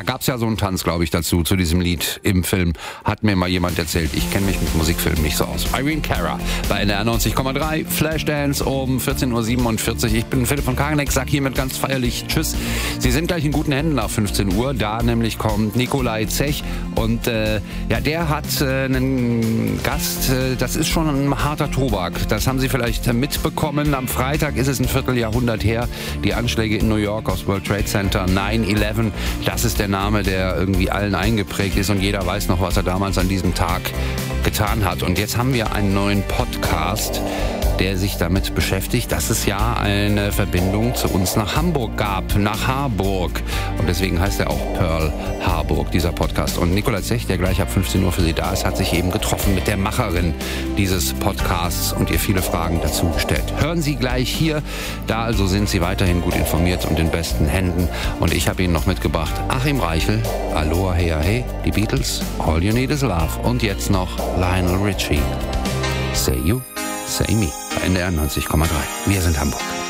Da gab's ja so einen Tanz, glaube ich, dazu, zu diesem Lied im Film. Hat mir mal jemand erzählt. Ich kenne mich mit Musikfilmen nicht so aus. Irene Cara bei NDR 90,3. Flashdance um 14.47 Uhr. Ich bin Philipp von Kageneck, sag hiermit ganz feierlich Tschüss. Sie sind gleich in guten Händen nach 15 Uhr. Da nämlich kommt Nikolai Zech. Und der hat einen Gast. Das ist schon ein harter Tobak. Das haben Sie vielleicht mitbekommen. Am Freitag ist es ein Vierteljahrhundert her. Die Anschläge in New York aufs World Trade Center 9/11. Das ist der Name, der irgendwie allen eingeprägt ist. Und jeder weiß noch, was er damals an diesem Tag getan hat. Und jetzt haben wir einen neuen Podcast, der sich damit beschäftigt, dass es ja eine Verbindung zu uns nach Hamburg gab, nach Harburg. Und deswegen heißt er auch Pearl Harburg, dieser Podcast. Und Nikolai Zech, der gleich ab 15 Uhr für Sie da ist, hat sich eben getroffen mit der Macherin dieses Podcasts und ihr viele Fragen dazu gestellt. Hören Sie gleich hier. Da also sind Sie weiterhin gut informiert und in besten Händen. Und ich habe Ihnen noch mitgebracht Achim Reichel, Aloha Hey Hey, die Beatles, All You Need Is Love und jetzt noch Lionel Richie, Say You, Say Me, bei NDR 90,3. Wir sind Hamburg.